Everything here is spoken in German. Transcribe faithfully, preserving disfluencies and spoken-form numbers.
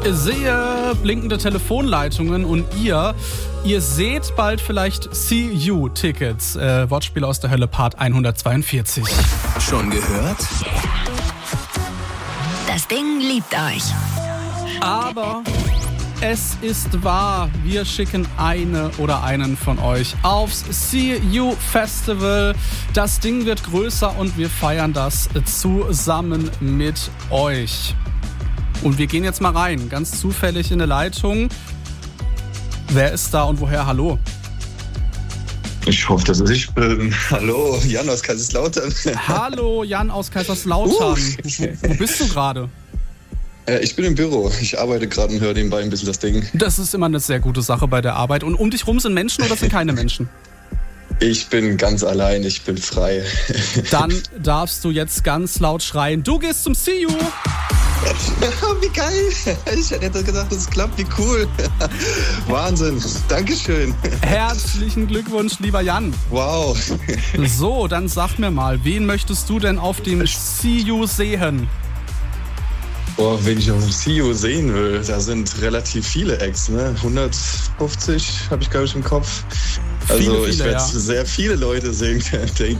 sehe blinkende Telefonleitungen und ihr, ihr seht bald vielleicht See You-Tickets. Äh, Wortspiele aus der Hölle, Part hundertzweiundvierzig. Schon gehört? Das Ding liebt euch. Aber es ist wahr, wir schicken eine oder einen von euch aufs See You Festival. Das Ding wird größer und wir feiern das zusammen mit euch. Und wir gehen jetzt mal rein, ganz zufällig in eine Leitung. Wer ist da und woher? Hallo? Ich hoffe, dass ich bin. Hallo, Jan aus Kaiserslautern. Hallo, Jan aus Kaiserslautern. Uh. Wo bist du gerade? Äh, ich bin im Büro. Ich arbeite gerade und höre nebenbei ein bisschen das Ding. Das ist immer eine sehr gute Sache bei der Arbeit. Und um dich rum sind Menschen oder sind keine Menschen? Ich bin ganz allein, ich bin frei. Dann darfst du jetzt ganz laut schreien. Du gehst zum See You. Wie geil! Ich hätte gedacht, das klappt, wie cool. Wahnsinn, Dankeschön. Herzlichen Glückwunsch, lieber Jan. Wow. So, dann sag mir mal, wen möchtest du denn auf dem See You sehen? Boah, wen ich auf dem See You sehen will, da sind relativ viele Acts, ne? hundertfünfzig habe ich, glaube ich, im Kopf. Also viele, viele, ich werde ja. sehr viele Leute sehen, denke